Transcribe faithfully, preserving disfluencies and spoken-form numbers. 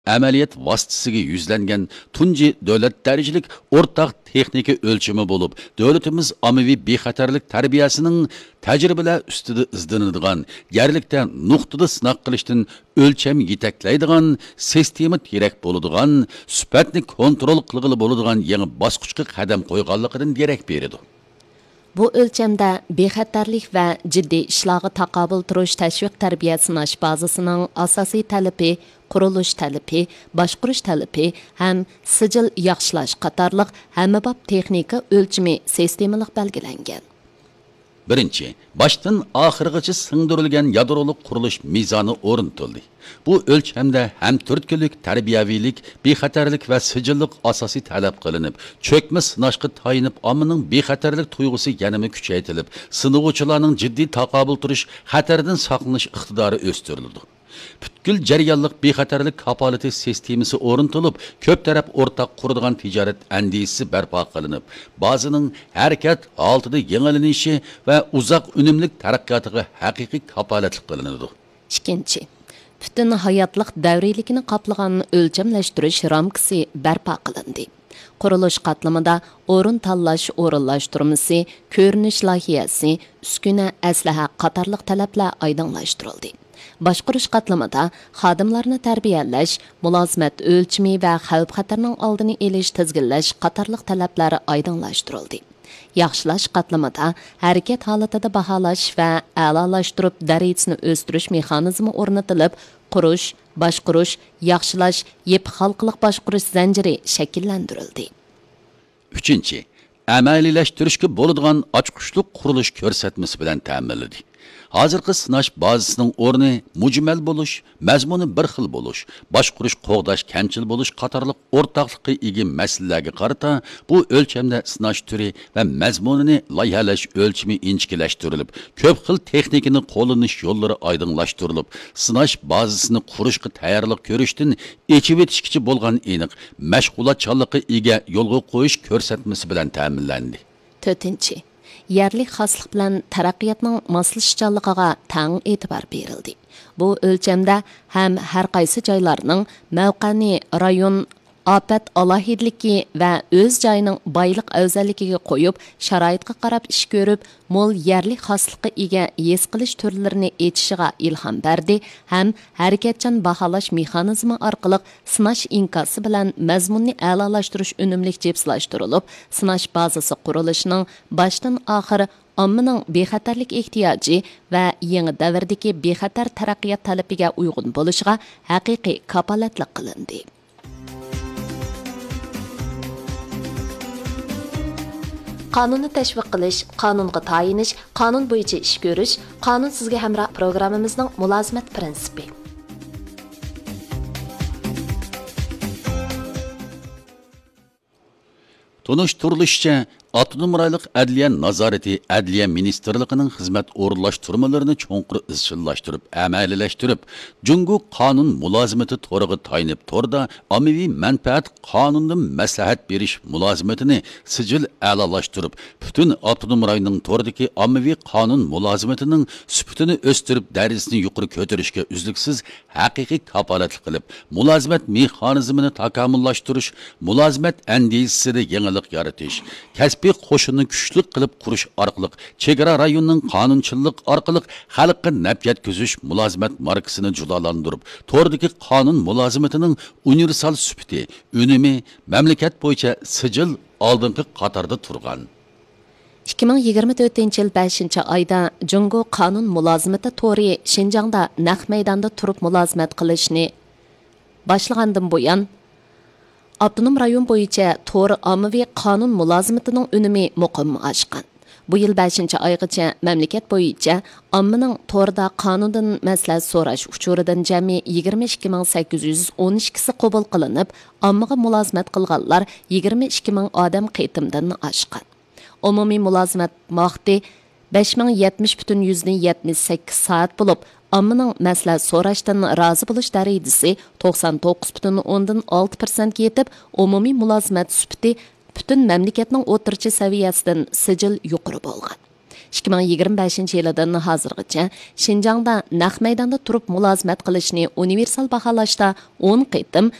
amaliyot vositasiga yuzlangan tunji davlat darajalik o'rtaq texnika o'lchami bo'lib, davlatimiz ommaviy bexatarlik tarbiyasining tajribalar ustida izlanadigan, yarlikda nuqtada sinoq qilishdan o'lcham yetaklaydigan, sistema kerak bo'ladigan, sifatni kontrol qilg'ili bo'ladigan yangi bosqichga qadam qo'yganligidan darak beradi. Bu o'lchamda bexatarlik va jiddiy ishlarga taqobil turish tashviq tarbiya sinash bazasining asosiy talabi, qurilish talabi, boshqarish talabi ham sijil yaxshilash qatorliq hammabop texnika o'lchami sistemalik belgilangan. Birinchi, baştan oxirigacha singdirilgan yadroliq qurilish mezoni o'rnatildi. Bu o'lchamda ham turtkilik, tarbiyaviylik, bexatarlik va sijillik asosiy talab qilinib, cho'kma sinashga tayinib, ommaning bexatarlik tuyg'usi yanada kuchaytirilib, sinovchilarning jiddiy taqobil turish, xatardan saqlanish iqtidori o'stirildi. Butkul jarayonlik bexatarlik kapolati sistemasi o'rnatilib, ko'p taraf o'rtaq quradigan tijorat andisi barpo qilinib, ba'zining harakat oltida yengillanishi va uzoq unumlik taraqqiyotiga haqiqiy kapolatlik qilinadi. Ikkinchi, butun hayotlik davriyligini qoplagan o'lchamlashtirish ramkasi barpo qilindi. Qurilish qatlamida o'rin tanlash o'rinlashtirmasi, ko'rinish loyihasi, uskuna, aslaha qatorliq talablar oydinlashtirildi. Boshqarish qatlamida xodimlarni tarbiyalash, mulozimat o'lchimi va xavf-xatarning oldini olish, tizginlash qatorliq talablari oydinlashtirildi. Yaxshilash qatlamida harakat holatida baholash va a'lolashtirib darajasini o'stirish mexanizmi o'rnatilib, qurish, boshqarish, yaxshilash, yep xalqliq boshqarish zanjiri shakllantirildi. Uchinchi, amaliylashtirish bo'ladigan ochqushliq qurilish ko'rsatmasi bilan ta'minlandi. Hozirgi sinash bazasining o'rni mujmal bo'lish, mazmuni bir xil bo'lish, boshqarish, qo'g'dash, kamchil bo'lish qatorliq o'rtoqlikqa ega masalalarga qarata bu o'lchamda sinash turi va mazmunini loyihalash o'lchami inchikilashtirilib, ko'p xil texnikani qo'llanish yo'llari oydinlashtirilib, sinash bazasini qurishga tayyorlik ko'rishdan echib etishkichi bo'lgan aniq mashg'ulotchanlikqa ega yo'lga qo'yish ko'rsatmasi bilan ta'minlandi. To'rtinchi, yerlik xoslik bilan taraqqiyotning moslashuvchanligiga tang e'tibor berildi. Bu o'lchamda ham har qaysi joylarning mavqani, rayon, ofat alohidligi va o'z joyining boylik afzalligiga qo'yib, sharoitga qarab ish ko'rib, mo'l yerlik xoslikqa ega his qilish turlarini echishiga ilhom berdi, ham harakatchan baholash mexanizmi orqali sinash inkosi bilan mazmunni a'lolashtirish unumlik jepslashtirilib, sinash bazasi qurilishining boshdan oxiri ommaning bexatarlik ehtiyoji va yangi davrdagi bexatar taraqqiyot talabiga uyg'un bo'lishiga haqiqiy kapolatlik qilindi. Qonunni tashviq qilish, qonunga tayinish, qonun bo'yicha ish ko'rish, qonun sizga hamroh programmamizning mulozimat prinsipi. Tunuşturuluşça Avtonom rayonluq adliya nazorati adliya ministerligining xizmat o'rinlashtirmalarini cho'nqur izchillashtirib, amaliyalashtirib, Jungo qonun mulozimati to'riga tayinib torda ommaviy manfaat qonunidan maslahat berish mulozimatini sijil a'lolashtirib, butun avtonom rayonning tordagi ommaviy qonun mulozimatining sifatini o'stirib, darajasini yuqori ko'tarishga uzluksiz haqiqiy kapolatlik qilib, mulozimat mexanizmini takomillashtirish, mulozimat andisida yangilik yaratish, bir qo'shinni kuchli qilib qurish orqali chegara rayonining qonunchilik orqali xalqqa naf yetkazish mulozimat markasini judolantirib, to'rdagi qonun mulozimatining universal sifati, unumi mamlakat bo'yicha sijil oldingi qatorda turgan. ikki ming yigirma to'rtinchi yil beshinchi oyda Jungo qonun mulozimati to'ri Shinjongda naq maydonda turib mulozimat qilishni boshlagandan buyon Avtonom rayon bo'yicha to'g'ri ommaviy qonun mulozimatining unumi muqim oshgan. Bu yil beshinchi oygacha mamlakat bo'yicha ommaning to'g'rida qonundan maslahat so'rash uchuridan jami yigirma ikki ming sakkiz yuz o'n ikki si qabul qilinib, ommaga mulozimat qilganlar yigirma ikki ming odam qitimdan oshgan. Umumiy mulozimat vaqti besh ming yetmish butun yuzdan yetmish sakkiz soat bo'lib, ommaning maslahat so'rashdan rozi bo'lish darajasi to'qson to'qqiz butun o'ndan olti persent ga yetib, umumiy mulozimat sifati butun mamlakatning o'rtacha saviyasidan sijil yuqori bo'lgan. ikki ming yigirma beshinchi yildan hozirgacha Şinjangda naq maydonda turib mulozimat qilishni universal baholashda o'n qitim